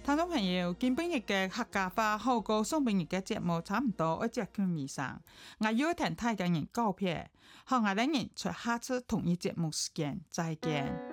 聽眾朋友，今晡日嘅客家話好歌送俾你嘅節目差唔多要接近尾聲，我要同大家人告別，好，我哋人在下次同一節目時間再見。